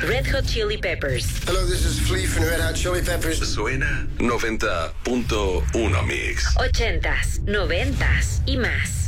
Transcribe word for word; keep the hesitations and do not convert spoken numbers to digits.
Red Hot Chili Peppers. Hello, this is Flea from Red Hot Chili Peppers. Suena noventa punto uno Mix. Ochentas, noventas y más.